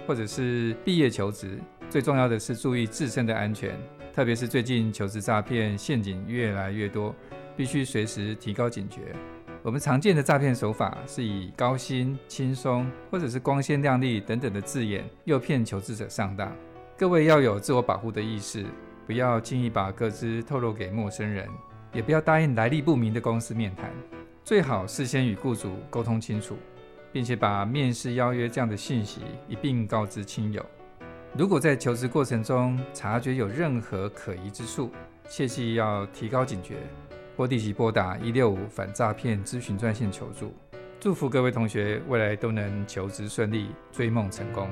或者是毕业求职，最重要的是注意自身的安全，特别是最近求职诈骗陷阱越来越多，必须随时提高警觉。我们常见的诈骗手法是以高薪、轻松或者是光鲜亮丽等等的字眼诱骗求职者上当。各位要有自我保护的意识，不要轻易把个资透露给陌生人，也不要答应来历不明的公司面谈，最好事先与雇主沟通清楚，并且把面试邀约这样的讯息一并告知亲友。如果在求职过程中察觉有任何可疑之处，切记要提高警觉，或立即拨打165反诈骗咨询专线求助。祝福各位同学未来都能求职顺利，追梦成功。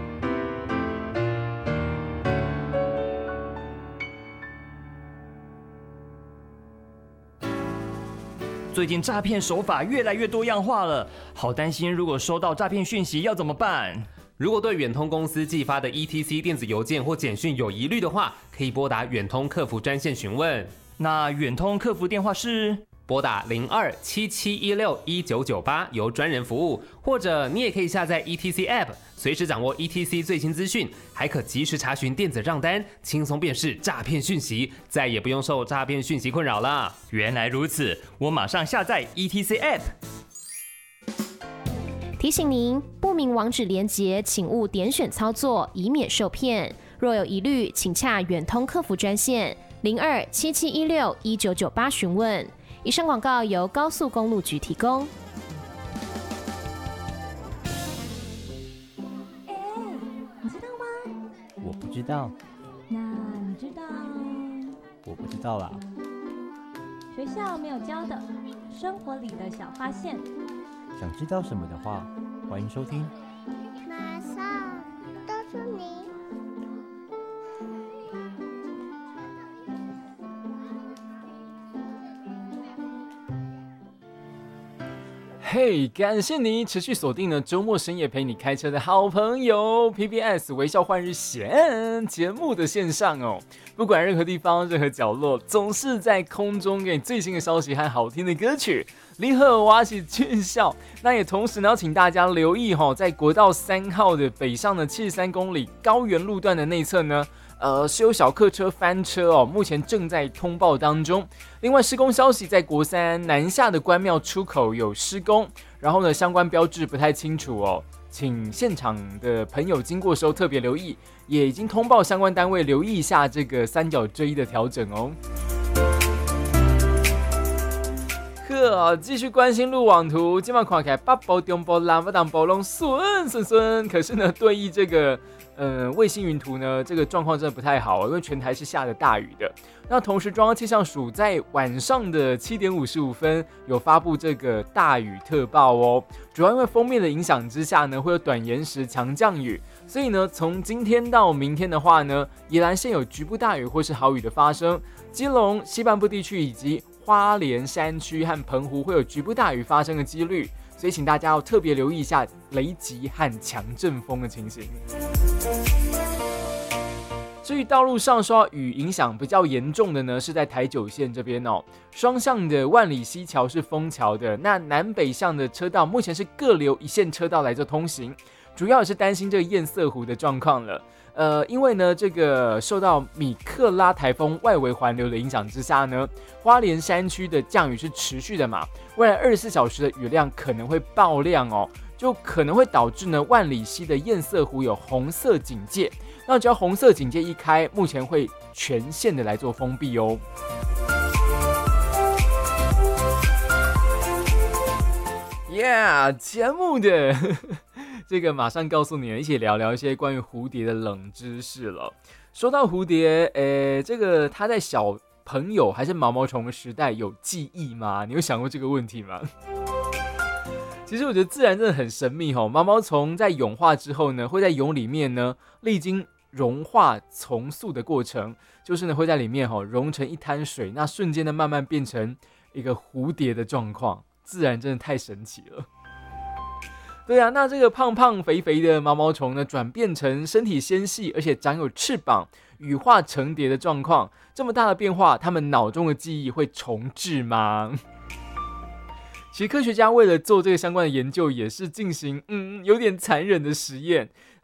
最近诈骗手法越来越多样化了，好担心如果收到诈骗讯息要怎么办？ 如果对远通公司寄发的 ETC 电子邮件或简讯有疑虑的话，可以拨打远通客服专线询问。 那远通客服电话是拨打02-7716-1998，由专人服务，或者你也可以下载 ETC App， 随时掌握 ETC 最新资讯，还可及时查询电子账单，轻松辨识诈骗讯息，再也不用受诈骗讯息困扰了。 原来如此，我马上下载 ETC App。 提醒您，不明网址连结请勿点选操作，以免受骗。若有疑虑，请洽远通客服专线02-7716-1998询问。以上广告由高速公路局提供。 你知道吗？ 我不知道。 那你知道？ 我不知道啦。 学校没有教的生活里的小发现。 想知道什么的话，欢迎收听。 马上告诉你。 嘿，感谢你持续锁定了周末深夜陪你开车的好朋友 PBS 微笑换日线节目的线上哦。不管任何地方、任何角落，总是在空中给你最新的消息和好听的歌曲。离合瓦起军校，那也同时呢要请大家留意在国道3号的北上的73公里高原路段的内侧呢。是有小客车翻车哦，目前正在通报当中。另外，施工消息在国三南下的关庙出口有施工，然后呢，相关标志不太清楚哦，请现场的朋友经过的时候特别留意，也已经通报相关单位留意一下这个三角锥的调整哦。继续关心路网图，今晚看起来北部、中部、南部、东部都顺，可是呢，对于这个卫星云图呢，这个状况真的不太好，因为全台是下着大雨的。那同时，中央气象署在晚上的7点55分有发布这个大雨特报哦，主要因为锋面的影响之下呢，会有短延时强降雨，所以呢，从今天到明天的话呢，宜兰县有局部大雨或是豪雨的发生，基隆西半部地区以及花莲山区和澎湖会有局部大雨发生的几率，所以请大家要特别留意一下雷击和强阵风的情形。至于道路上受到雨影响比较严重的呢，是在台九线这边哦。双向的万里溪桥是封桥的，那南北向的车道目前是各留一线车道来做通行，主要也是担心这个堰塞湖的状况了。因为呢，这个受到米克拉台风外围环流的影响之下呢，花莲山区的降雨是持续的嘛，未来24小时的雨量可能会爆量哦，就可能会导致呢万里溪的堰塞湖有红色警戒。那只要红色警戒一开，目前会全线的来做封闭哦。节目的这个马上告诉你，一起聊聊一些关于蝴蝶的冷知识了。说到蝴蝶，这个它在小朋友还是毛毛虫的时代有记忆吗？你有想过这个问题吗？其实我觉得自然真的很神秘哦。毛毛虫在蛹化之后呢，会在蛹里面呢历经融化重塑的过程，就是呢会在里面融成一滩水，那瞬间呢慢慢变成一个蝴蝶的状况。自然真的太神奇了。对啊，那这个胖胖肥肥的毛毛虫呢，转变成身体纤细而且长有翅膀、羽化成蝶的状况，这么大的变化，他们脑中的记忆会重置吗？其实科学家为了做这个相关的研究，也是进行有点残忍的实验。